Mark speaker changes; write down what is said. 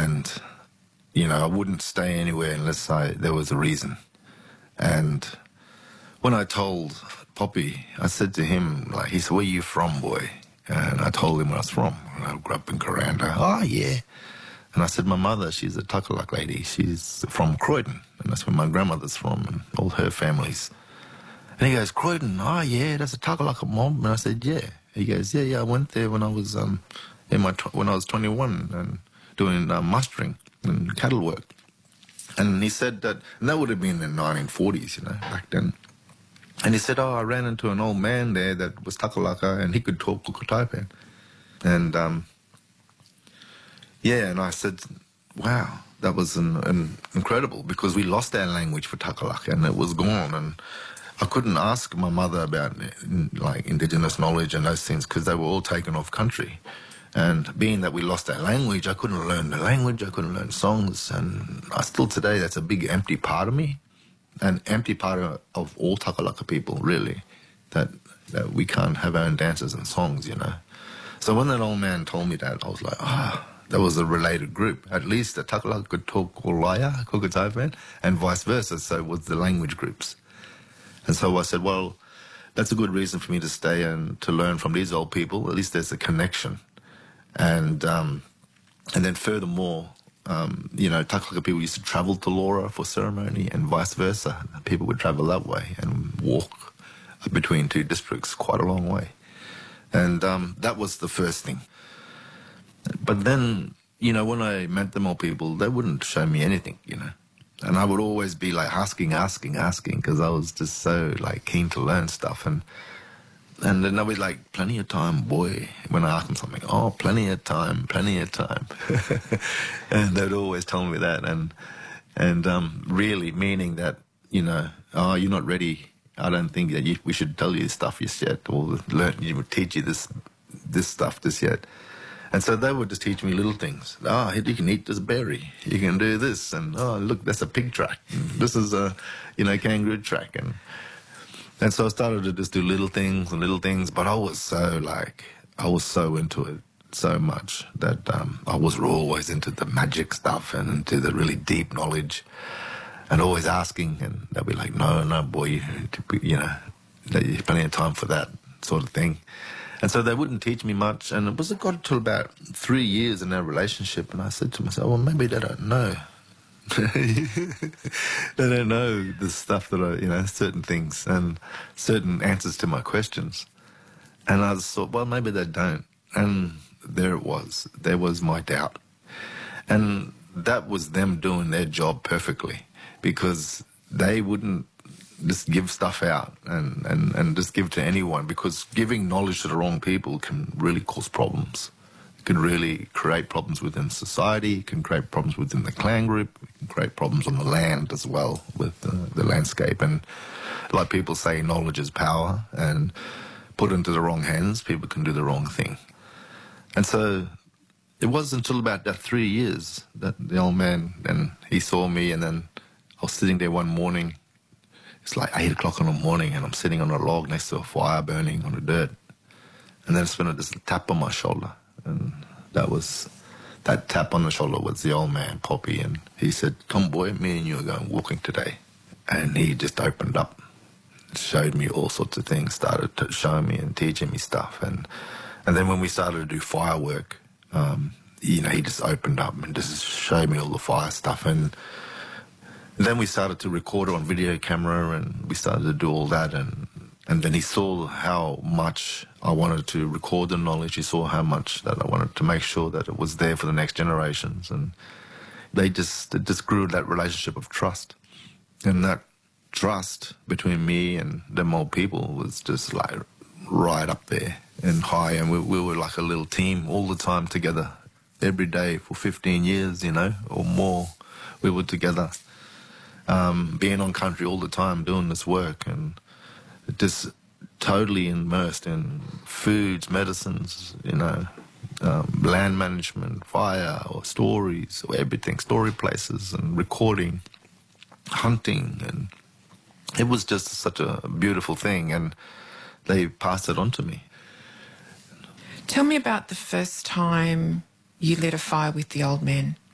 Speaker 1: And, you know, I wouldn't stay anywhere unless there was a reason. And when I told Poppy, I said to him, like, he said, "Where you from, boy?" And I told him where I was from. I grew up in Kuranda. "Oh, yeah." And I said, "My mother, she's a Takalak lady. She's from Croydon. And that's where my grandmother's from and all her families." And he goes, "Croydon, oh, yeah, that's a Takalaka mob." And I said, "Yeah." He goes, "Yeah, I went there when I was when I was 21 and doing mustering and cattle work." And he said that, and that would have been in the 1940s, you know, back then. And he said, "Oh, I ran into an old man there that was Takalaka and he could talk Kukutaipan." And yeah, and I said, "Wow, that was incredible, because we lost our language for Takalaka and it was gone." And I couldn't ask my mother about like indigenous knowledge and those things because they were all taken off country. And being that we lost our language, I couldn't learn the language, I couldn't learn songs. And I still today, that's a big empty part of me, an empty part of all Takalaka people, really, that we can't have our own dances and songs, you know. So when that old man told me that, I was like, that was a related group. At least the Takalaka could talk Kolaya, Kukutaipan, and vice versa, so was the language groups. And so I said, well, that's a good reason for me to stay and to learn from these old people. At least there's a connection. And then furthermore, you know, Takalaka people used to travel to Laura for ceremony and vice versa. People would travel that way and walk between two districts quite a long way. And that was the first thing. But then, you know, when I met them all people, they wouldn't show me anything, you know. And I would always be like asking, because I was just so like keen to learn stuff. And then they'd be like, "Plenty of time, boy." When I asked them something, "Oh, plenty of time, plenty of time." And they'd always tell me that. And really meaning that, you know, "Oh, you're not ready. I don't think that we should tell you stuff just yet, or teach you this stuff just yet." And so they would just teach me little things. "Oh, you can eat this berry. You can do this. And, oh, look, that's a pig track. And this is a, you know, kangaroo track." And so I started to just do little things. But I was so into it so much that I was always into the magic stuff and into the really deep knowledge and always asking. And they'd be like, no, boy, you know, there's plenty of time for that sort of thing. And so they wouldn't teach me much, and it got to about 3 years in our relationship, and I said to myself, well, maybe they don't know. They don't know the stuff that you know, certain things and certain answers to my questions. And I just thought, well, maybe they don't. And there it was. There was my doubt. And that was them doing their job perfectly, because they wouldn't just give stuff out and just give to anyone, because giving knowledge to the wrong people can really cause problems. It can really create problems within society, it can create problems within the clan group, it can create problems on the land as well with the landscape. And like people say, knowledge is power, and put into the wrong hands, people can do the wrong thing. And so it wasn't until about that 3 years that the old man, and he saw me, and then I was sitting there one morning. It's like 8 o'clock in the morning, and I'm sitting on a log next to a fire burning on the dirt. And then I spent this tap on my shoulder. And that tap on the shoulder was the old man, Poppy. And he said, "Come, boy, me and you are going walking today." And he just opened up, showed me all sorts of things, started to show me and teaching me stuff. And then when we started to do firework, you know, he just opened up and just showed me all the fire stuff. And then we started to record it on video camera, and we started to do all that. And then he saw how much I wanted to record the knowledge. He saw how much that I wanted to make sure that it was there for the next generations. And it just grew that relationship of trust. And that trust between me and them old people was just like right up there and high. And we were like a little team all the time together, every day for 15 years, you know, or more. We were together. Being on country all the time, doing this work, and just totally immersed in foods, medicines, you know, land management, fire, or stories, or everything, story places, and recording, hunting, and it was just such a beautiful thing, and they passed it on to me.
Speaker 2: Tell me about the first time you lit a fire with the old man.